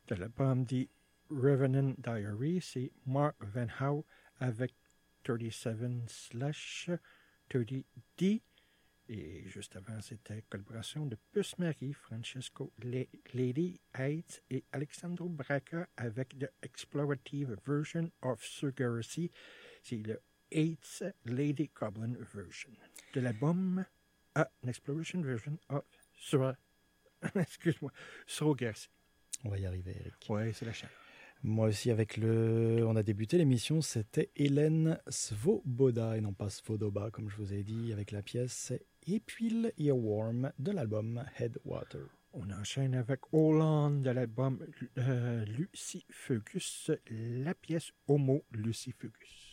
de l'album The Revenant Diary, c'est Mark Van Howe avec 37/30D. Et juste avant, c'était collaboration de Puce Marie, Francesco Lady Heights et Alexandro Braca avec The Explorative Version of Surrogacy. C'est le Heights Lady Goblin Version de l'album An Exploration Version of Surrogacy. On va y arriver, Eric. Ouais, c'est la chaîne. Moi aussi, on a débuté l'émission, c'était Hélène Svoboda, et non pas Svodoba, comme je vous ai dit, avec la pièce Epil Earworm de l'album Headwater. On enchaîne avec Holland de l'album Lucifugus, la pièce Homo Lucifugus.